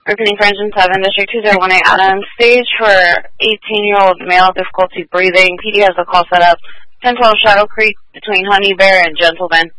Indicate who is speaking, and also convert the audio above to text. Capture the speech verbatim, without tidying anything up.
Speaker 1: Repeating for engine seven, District two zero one eight Adam. Stage for eighteen-year-old male, difficulty breathing. P D has a call set up. ten twelve Shadow Creek between Honey Bear and Gentleman.